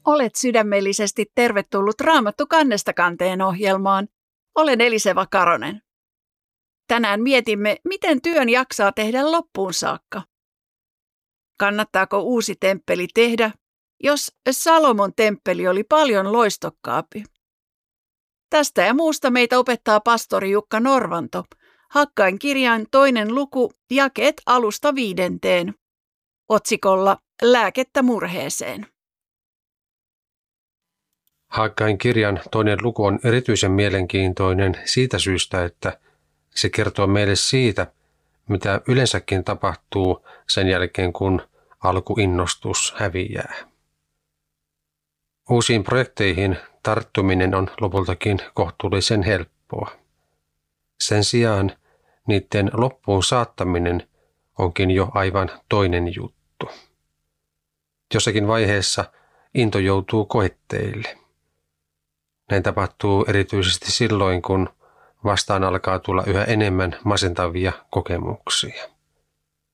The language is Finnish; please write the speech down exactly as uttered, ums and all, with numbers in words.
Olet sydämellisesti tervetullut Raamattu kannesta kanteen ohjelmaan. Olen Eliseva Karonen. Tänään mietimme, miten työn jaksaa tehdä loppuun saakka. Kannattaako uusi temppeli tehdä, jos Salomon temppeli oli paljon loistokkaampi? Tästä ja muusta meitä opettaa pastori Jukka Norvanto, Hakkain kirjan toinen luku, jakeet alusta viidenteen, otsikolla Lääkettä murheeseen. Hakkain kirjan toinen luku on erityisen mielenkiintoinen siitä syystä, että se kertoo meille siitä, mitä yleensäkin tapahtuu sen jälkeen, kun alkuinnostus häviää. Uusiin projekteihin tarttuminen on lopultakin kohtuullisen helppoa. Sen sijaan niiden loppuun saattaminen onkin jo aivan toinen juttu. Jossakin vaiheessa into joutuu koetteille. Näin tapahtuu erityisesti silloin, kun vastaan alkaa tulla yhä enemmän masentavia kokemuksia.